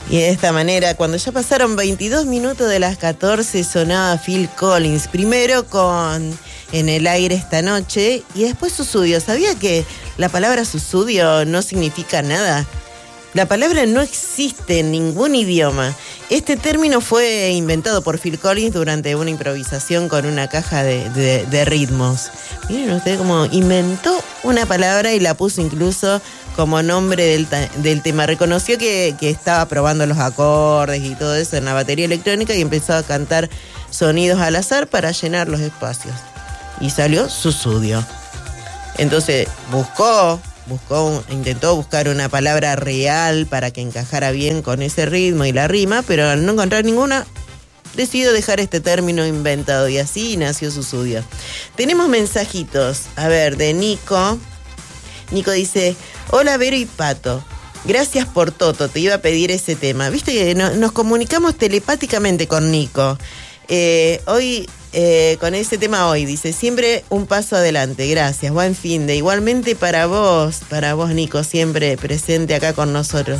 Y de esta manera, cuando ya pasaron 22 minutos de las 14, sonaba Phil Collins. Primero con En el aire esta noche y después Susudio. ¿Sabía que la palabra susudio no significa nada? La palabra no existe en ningún idioma. Este término fue inventado por Phil Collins durante una improvisación con una caja de ritmos. Miren ustedes cómo inventó una palabra y la puso incluso como nombre del tema. Reconoció que estaba probando los acordes y todo eso en la batería electrónica y empezó a cantar sonidos al azar para llenar los espacios. Y salió Susudio. Entonces intentó buscar una palabra real para que encajara bien con ese ritmo y la rima, pero al no encontrar ninguna, decidió dejar este término inventado y así nació Susudio. Tenemos mensajitos, a ver, de Nico. Nico dice: hola Vero y Pato, gracias por Toto, te iba a pedir ese tema. Viste que nos comunicamos telepáticamente con Nico. Hoy, con ese tema hoy, dice, siempre un paso adelante, gracias, buen fin de. Igualmente para vos Nico, siempre presente acá con nosotros.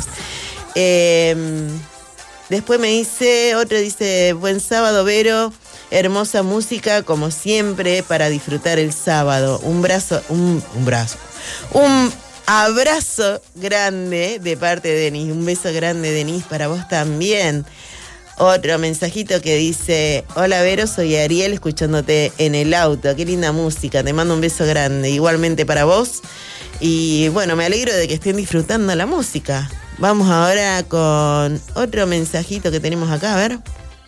Después me dice, otro dice, buen sábado Vero, hermosa música como siempre para disfrutar el sábado. Un abrazo grande de parte de Denis, un beso grande Denis para vos también. Otro mensajito que dice: hola Vero, soy Ariel escuchándote en el auto, qué linda música, te mando un beso grande, igualmente para vos. Y bueno, me alegro de que estén disfrutando la música. Vamos ahora con otro mensajito que tenemos acá, a ver.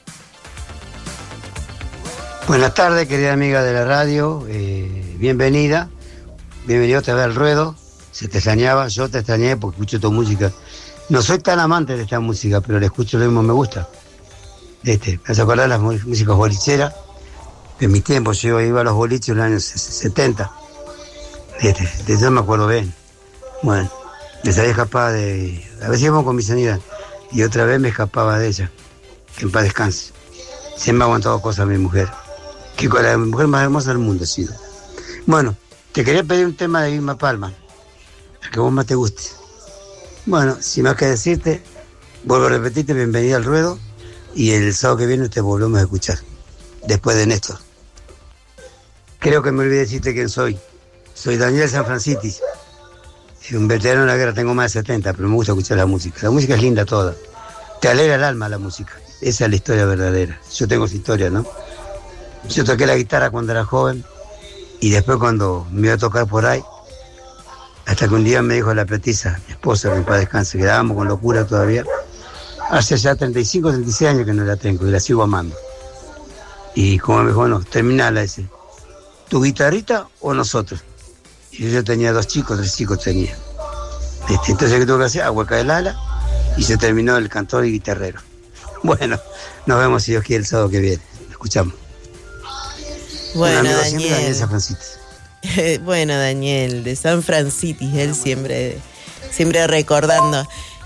Buenas tardes, querida amiga de la radio, bienvenida otra vez al ruedo. Se te extrañaba, yo te extrañé porque escucho tu música. No soy tan amante de esta música, pero la escucho, lo mismo me gusta. Me hace acordar las músicas bolicheras. En mi tiempo yo iba a los boliches en los años 70. De eso me acuerdo bien. Bueno, me salía escapar de... A veces íbamos con mi señora y otra vez me escapaba de ella. Que en paz descanse. Siempre me ha aguantado cosas mi mujer. Que con la mujer más hermosa del mundo ha sido. Bueno, te quería pedir un tema de Vilma Palma. El que vos más te guste. Bueno, sin más que decirte, vuelvo a repetirte, bienvenida al ruedo. Y el sábado que viene te volvemos a escuchar. Después de Néstor. Creo que me olvidé decirte quién soy. Soy Daniel San Francitis. Un veterano de la guerra, tengo más de 70, pero me gusta escuchar la música. La música es linda toda. Te alegra el alma la música. Esa es la historia verdadera. Yo tengo esa historia, ¿no? Yo toqué la guitarra cuando era joven. Y después cuando me iba a tocar por ahí, hasta que un día me dijo la petiza, mi esposa, que en paz descanse, que la amo con locura todavía. Hace ya 35, 36 años que no la tengo y la sigo amando. Y como me dijo, bueno, terminala ese. ¿Tu guitarrita o nosotros? Y yo tenía 3 chicos tenía. Entonces, ¿qué tuve que hacer? Ahueca el ala y se terminó el cantor y guitarrero. Bueno, nos vemos si Dios quiere el sábado que viene. Escuchamos. Bueno, Daniel San Francisco. Bueno, Daniel, de San Francisco, él siempre recordando.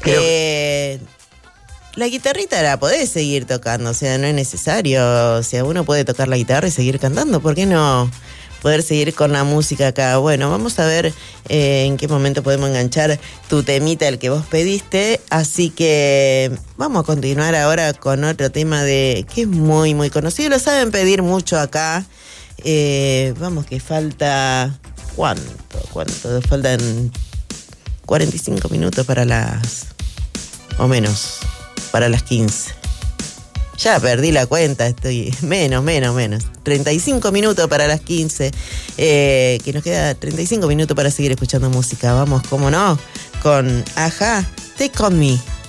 La guitarrita la podés seguir tocando, o sea, no es necesario. O sea, uno puede tocar la guitarra y seguir cantando, ¿por qué no poder seguir con la música acá? Bueno, vamos a ver en qué momento podemos enganchar tu temita, el que vos pediste. Así que vamos a continuar ahora con otro tema que es muy, muy conocido. Lo saben pedir mucho acá. Vamos, que falta... ¿Cuánto? Faltan 45 minutos para las... o menos, para las 15. Ya perdí la cuenta, estoy... Menos. 35 minutos para las 15. Que nos queda 35 minutos para seguir escuchando música. Vamos, cómo no, con Ajá, Take On Me.